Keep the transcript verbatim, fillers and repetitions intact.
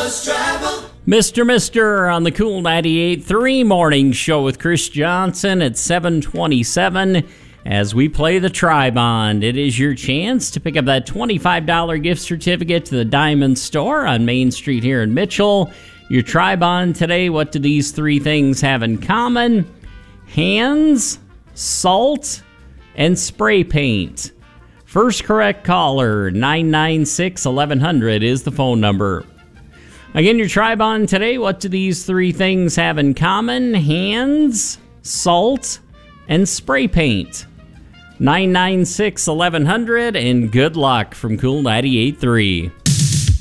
Bus Travel. Mister Mister on the Cool ninety-eight point three Morning Show with Chris Johnson at seven twenty-seven. As we play the Tri-Bond, it is your chance to pick up that twenty-five dollars gift certificate to the Diamond Store on Main Street here in Mitchell. Your Tri-Bond today, what do these three things have in common? Hands, salt, and spray paint. First correct caller, nine nine six, eleven hundred is the phone number. Again, your Tri-Bond today, what do these three things have in common? Hands, salt, and spray paint. nine nine six, eleven hundred, and good luck from Cool ninety-eight point three.